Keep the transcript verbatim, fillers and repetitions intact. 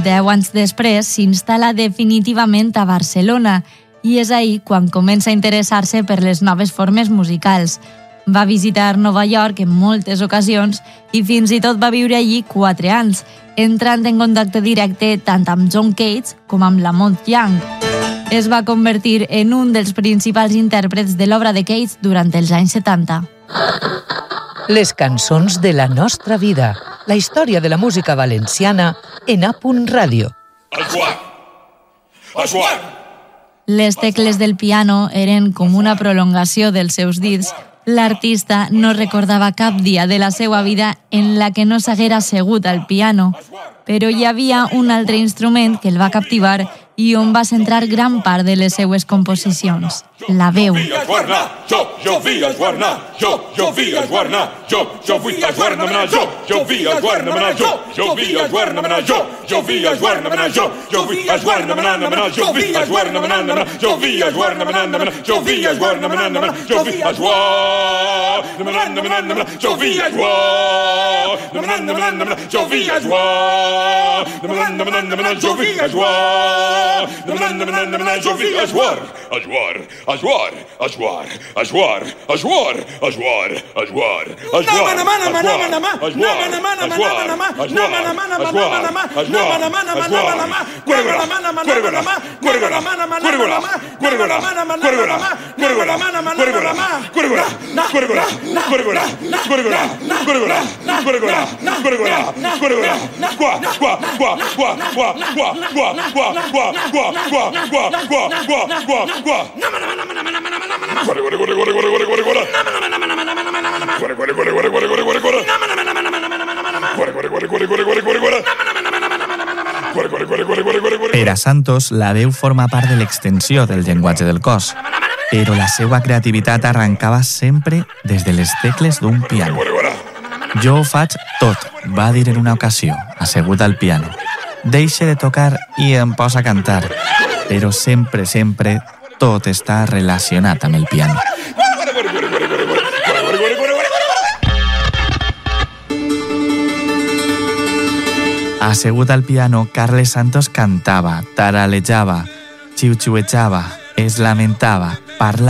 Deu anys després s'instal·la definitivament a Barcelona i és ahí quan comença a interessar-se per les noves formes musicals. Va visitar Nova York en moltes ocasions i fins i tot va viure allí quatre anys, entrant en contacte directe tant amb John Cage com amb Lamont Young. Es va convertir en un dels principals intèrprets de l'obra de Cage durant els anys setanta. Les cançons de la nostra vida, la història de la música valenciana en A Punt Ràdio. Les tecles del piano eren com una prolongació dels seus dits. L'artista no recordava cap dia de la seva vida en la que no s'haguera assegut al piano, però hi havia un altre instrument que el va captivar i on va centrar gran part de les seues composicions, la veu. Jo, jo vi esguarnar, jo, jo vi esguarnar, jo, jo vi esguarnar, jo, jo vi esguarnar, jo, jo vi esguarnar, jo, jo vi esguarnar, jo, jo vi esguarnar, jo vi esguarnar, jo vi esguarnar, jo vi esguarnar, jo vi esguarnar, jo vi esguarnar, jo vi esguarnar, jo vi esguarnar. Jo vi esguar, esguar, esguar, esguar, esguar, esguar, esguar, esguar, Per a Santos, la veu forma part de l'extensió del llenguatge del cos, però la seva creativitat arrencava sempre des de les tecles d'un piano. Jo ho faig tot, va dir en una ocasió, assegut al piano. Deixe de tocar i em posa a cantar, però sempre, sempre, tot està relacionat amb el piano. Assegut al piano, Carles Santos cantava, taralejava, xiuxiuejava, es lamentava, parlava